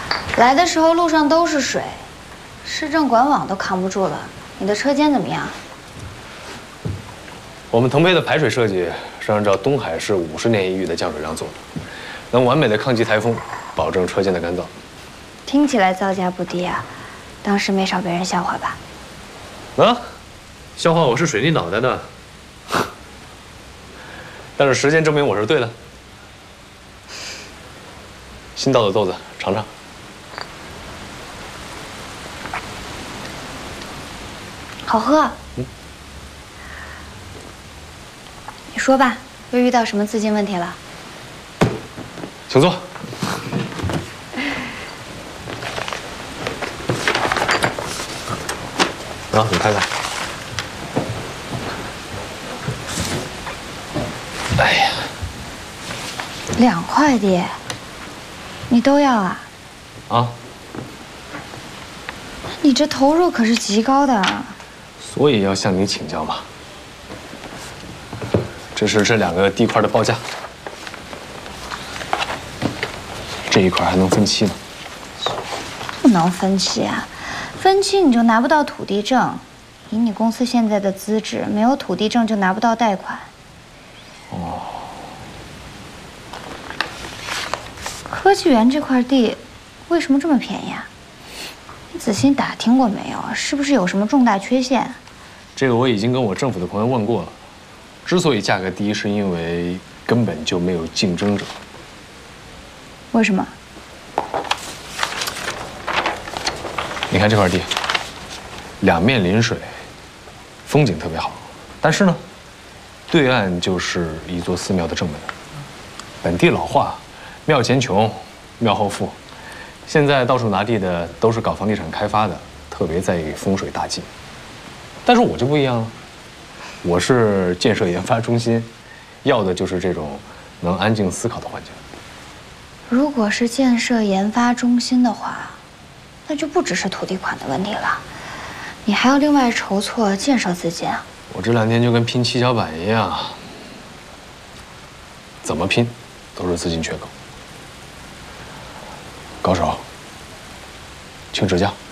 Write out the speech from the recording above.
来的时候路上都是水，市政管网都扛不住了。你的车间怎么样？ 我们腾配的排水设计是按照东海市50年一遇的降水量做的，能完美的抗击台风，保证车间的干燥。 听起来造价不低啊，当时没少被人笑话吧？ 啊，笑话我是水泥脑袋呢。 但是时间证明我是对的。新到的豆子，尝尝。 好喝。你说吧，又遇到什么资金问题了？ 请坐。啊，你看看。哎呀 2块地，你都要啊？ 啊！ 你这投入可是极高的啊。 所以要向你请教嘛。这是这2个地块的报价，这一块还能分期呢。 不能分期啊，分期你就拿不到土地证。以你公司现在的资质，没有土地证就拿不到贷款。 哦。 科技园这块地为什么这么便宜啊？你仔细打听过没有？是不是有什么重大缺陷？ 这个我已经跟我政府的朋友问过了。之所以价格低，是因为根本就没有竞争者。 为什么？ 你看这块地，两面临水，风景特别好。但是呢，对岸就是一座寺庙的正门。本地老话，庙前穷，庙后富。现在到处拿地的都是搞房地产开发的，特别在意风水大忌。但是我就不一样了，我是建设研发中心，要的就是这种能安静思考的环境。 如果是建设研发中心的话，那就不只是土地款的问题了，你还要另外筹措建设资金啊。 我这2天就跟拼七巧板一样，怎么拼都是资金缺口。高手，请指教。